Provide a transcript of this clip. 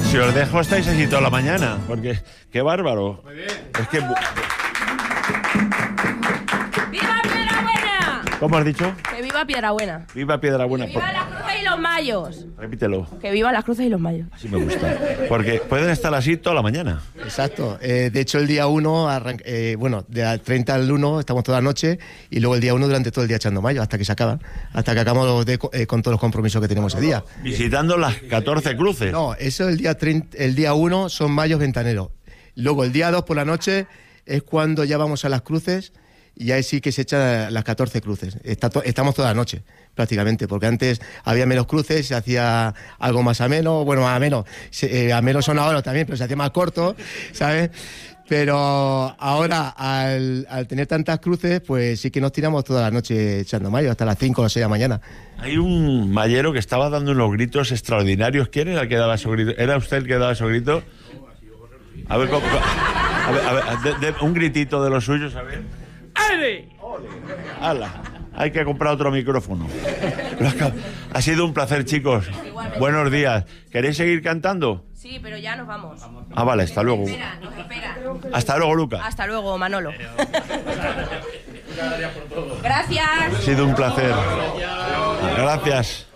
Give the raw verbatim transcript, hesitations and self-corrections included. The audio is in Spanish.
si os dejo estáis así toda la mañana, porque qué bárbaro. Muy bien. Es que... ¡Viva Piedrabuena! ¿Cómo has dicho? Que viva Piedrabuena. Viva Piedrabuena. Que viva las cruces y los mayos. Repítelo. Que viva las cruces y los mayos. Así me gusta. Porque pueden estar así toda la mañana. Exacto. Eh, de hecho, el día uno, arranca, eh, bueno, del treinta al uno estamos toda la noche y luego el día uno durante todo el día echando mayo, hasta que se acaba. Hasta que acabamos de, eh, con todos los compromisos que tenemos ese día. Visitando las catorce cruces. No, eso el día treinta, el día uno son mayos ventaneros. Luego el día dos por la noche es cuando ya vamos a las cruces y ahí sí que se echan las catorce cruces. Está to- estamos toda la noche, prácticamente, porque antes había menos cruces, se hacía algo más ameno, bueno, más ameno, se, eh, ameno son ahora también, pero se hacía más corto, ¿sabes? Pero ahora, al, al tener tantas cruces, pues sí que nos tiramos toda la noche echando mayo, hasta las cinco o seis de la mañana. Hay un mayero que estaba dando unos gritos extraordinarios. ¿Quién era el que daba esos gritos? ¿Era usted el que daba esos gritos? A ver, ¿cómo, cómo? a ver, a ver de, de, un gritito de los suyos, a ver. ¡Ale! ¡Hala! Hay que comprar otro micrófono. Ha sido un placer, chicos. Igualmente. Buenos días. ¿Queréis seguir cantando? Sí, pero ya nos vamos. Ah, vale, hasta luego. Nos espera, nos espera. Hasta luego, Lucas. Hasta luego, Manolo. Gracias. Ha sido un placer. Gracias.